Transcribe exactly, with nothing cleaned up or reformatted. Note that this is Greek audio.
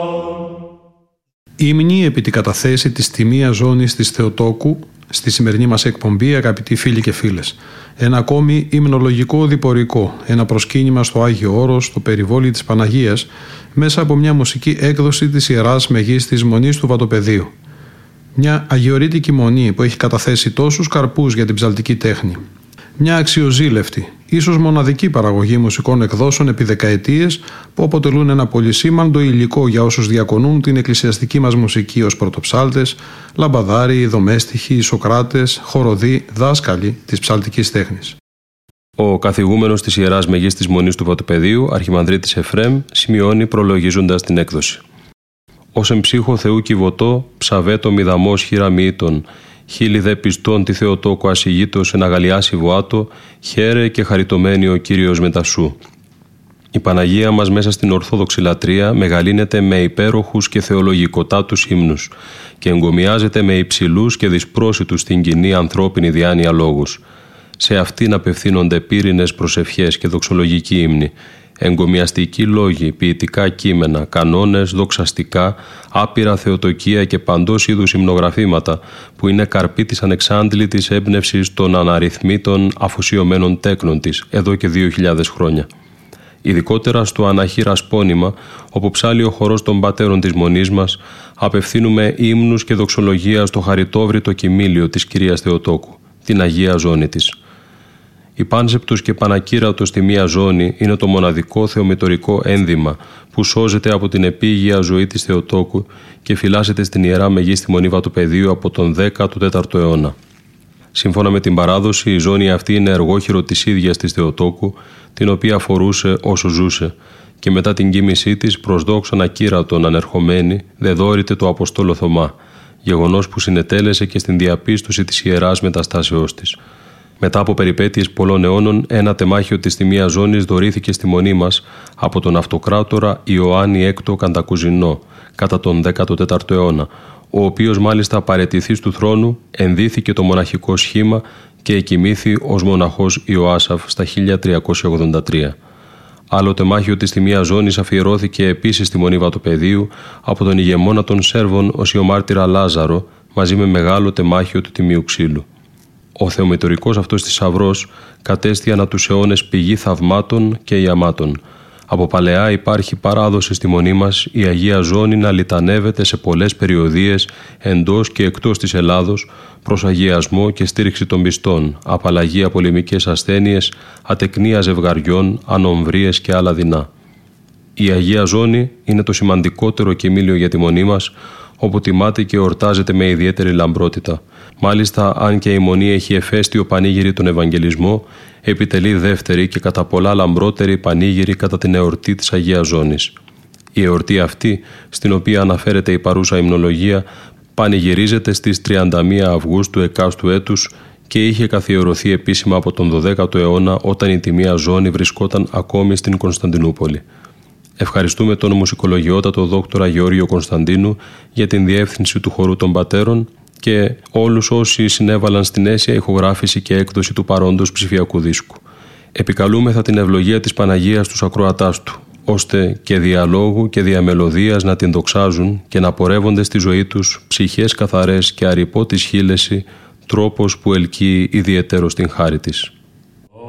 Ύμνη επί την καταθέση της τιμίας ζώνης της Θεοτόκου στη σημερινή μας εκπομπή, αγαπητοί φίλοι και φίλες. Ένα ακόμη υμνολογικό διπορικό, ένα προσκύνημα στο Άγιο Όρος, στο περιβόλι της Παναγίας, μέσα από μια μουσική έκδοση της Ιεράς Μεγίστης Μονής του Βατοπεδίου. Μια αγιορείτικη μονή που έχει καταθέσει τόσους καρπούς για την ψαλτική τέχνη. Μια αξιοζήλευτη, ίσως μοναδική παραγωγή μουσικών εκδόσεων επί δεκαετίες που αποτελούν ένα πολυσήμαντο υλικό για όσους διακονούν την εκκλησιαστική μας μουσική ως πρωτοψάλτες, λαμπαδάροι, δομέστιχοι, σοκράτες, χοροδοί, δάσκαλοι της ψαλτικής τέχνης. Ο καθηγούμενος της Ιεράς Μεγίστης Μονής του Βατοπεδίου, Αρχιμανδρίτης Εφραίμ, σημειώνει προλογίζοντας την έκδοση. «Ως εμψύχο Θεού κυβωτό, ψαβέτο μηδαμός χειραμήτων, χίλι δε πιστών τη Θεοτόκο ασυγήτως εν αγαλιάσει βοάτο, χαίρε και χαριτωμένη ο Κύριος μετασού». Η Παναγία μας μέσα στην Ορθόδοξη λατρεία μεγαλύνεται με υπέροχους και θεολογικοτάτους ύμνους και εγκομιάζεται με υψηλούς και δυσπρόσιτους στην κοινή ανθρώπινη διάνοια λόγους. Σε αυτήν απευθύνονται πύρινες προσευχές και δοξολογικοί ύμνοι, εγκομιαστικοί λόγοι, ποιητικά κείμενα, κανόνες, δοξαστικά, άπειρα θεοτοκία και παντός είδους υμνογραφήματα που είναι καρποί της ανεξάντλητης έμπνευσης των αναριθμήτων αφοσιωμένων τέκνων της εδώ και δύο χιλιάδες χρόνια. Ειδικότερα στο αναχείρα σπώνημα, όπου ψάλλει ο χορός των πατέρων της Μονής μας, απευθύνουμε ύμνους και δοξολογία στο χαριτόβριτο κοιμήλιο της Κυρίας Θεοτόκου, την Αγία Ζώνη της. Η πάνσεπτος και πανακύρατος στη μία ζώνη είναι το μοναδικό θεομητορικό ένδυμα που σώζεται από την επίγεια ζωή της Θεοτόκου και φυλάσσεται στην Ιερά Μεγίστη Μονή Βατοπεδίου από τον δέκατο τέταρτο αιώνα. Σύμφωνα με την παράδοση, η ζώνη αυτή είναι εργόχειρο της ίδιας της Θεοτόκου, την οποία φορούσε όσο ζούσε, και μετά την κοίμησή της προς δόξαν ακύρατον ανερχομένη, δεδόρυται το Αποστόλο Θωμά, γεγονός που συνετέλεσε και στην διαπίστωση της ιεράς μεταστάσεώς της. Μετά από περιπέτειες πολλών αιώνων, ένα τεμάχιο της τιμίας ζώνης δωρήθηκε στη Μονή μας από τον αυτοκράτορα Ιωάννη Έκτο Καντακουζινό κατά τον δέκατο τέταρτο αιώνα, ο οποίος μάλιστα παραιτηθής του θρόνου ενδύθηκε το μοναχικό σχήμα και εκοιμήθη ως μοναχός Ιωάσαφ στα χίλια τριακόσια ογδόντα τρία. Άλλο τεμάχιο της τιμίας ζώνης αφιερώθηκε επίσης στη Μονή Βατοπεδίου από τον ηγεμόνα των Σέρβων Οσιομάρτυρα Λάζαρο μαζί με μεγάλο τεμάχιο του Τιμίου Ξύλου. Ο θεομητορικός αυτός θησαυρός κατέστη ανά τους αιώνες πηγή θαυμάτων και ιαμάτων. Από παλαιά υπάρχει παράδοση στη Μονή μας η Αγία Ζώνη να λιτανεύεται σε πολλές περιοδίες εντός και εκτός της Ελλάδος προς αγιασμό και στήριξη των πιστών, απαλλαγή από πολεμικές ασθένειες, ατεκνία ζευγαριών, ανομβρίες και άλλα δεινά. Η Αγία Ζώνη είναι το σημαντικότερο κοιμήλιο για τη Μονή μας, όπου τιμάται και εορτάζεται με ιδιαίτερη λαμπρότητα. Μάλιστα, αν και η Μονή έχει εφέστιο πανήγυρη τον Ευαγγελισμό, επιτελεί δεύτερη και κατά πολλά λαμπρότερη πανήγυρη κατά την εορτή της Αγίας Ζώνης. Η εορτή αυτή, στην οποία αναφέρεται η παρούσα υμνολογία, πανηγυρίζεται στις τριάντα μία Αυγούστου εκάστου έτους και είχε καθιερωθεί επίσημα από τον δωδέκατο αιώνα όταν η τιμία Ζώνη βρισκόταν ακόμη στην Κωνσταντινούπολη. Ευχαριστούμε τον μουσικολογιότατο δόκτορα Γεώργιο Κωνσταντίνου για την διεύθυνση του χορού των πατέρων και όλους όσοι συνέβαλαν στην αίσια ηχογράφηση και έκδοση του παρόντος ψηφιακού δίσκου. Επικαλούμεθα την ευλογία της Παναγίας στους ακροατάς του, ώστε και διαλόγου και διαμελωδίας να την δοξάζουν και να πορεύονται στη ζωή τους ψυχές καθαρές και αρυπό της χείλεση, τρόπος που ελκύει ιδιαιτέρως την χάρη της.